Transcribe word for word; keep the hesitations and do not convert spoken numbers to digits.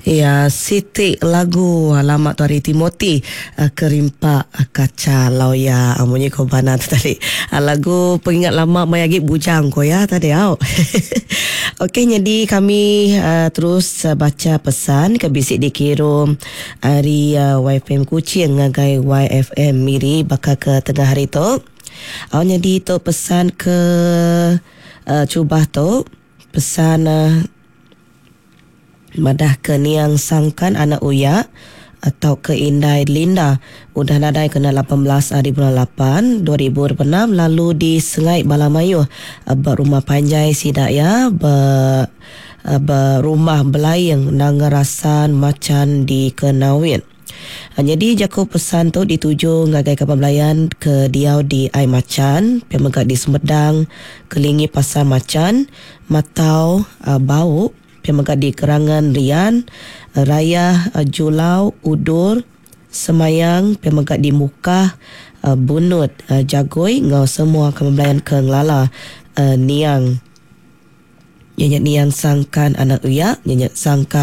Ya, Siti lagu alamat tu hari Timothy uh, kerimpak uh, kaca loya amunyi ko bana tu tadi. Uh, lagu pengingat lama mayagi bujang ko ya tadi au. Okey, jadi kami uh, terus uh, baca pesan ke bisik dikirim dari uh, Y F M Kuching ngagai Y F M Miri bakal ke tengah hari tu. Au jadi tu pesan ke uh, cuba tu pesan uh, madah ke Niang Sangkan anak Uya atau ke Indai Linda udah nadai kena lapan belas hari bulan lapan dua ribu dua puluh enam lalu di Sengai Balamayu berumah panjai sidak ya ber, berumah belayang nangarasan macan di Kenawin. Jadi jaku pesan tu dituju ngagai kapal belayan ke diau di Ai Macan, pemegak di Sumedang, kelingi pasar macan, matau uh, bau pemegak di Kerangan Rian, Raya Julau Udur, Semayang pemegak di Mukah, Bunut Jagoi, ngau semua kemembelayan ke Ngelala Niang. Nyanyi Niang Sangkan anak Uya, nyanyi Sangkan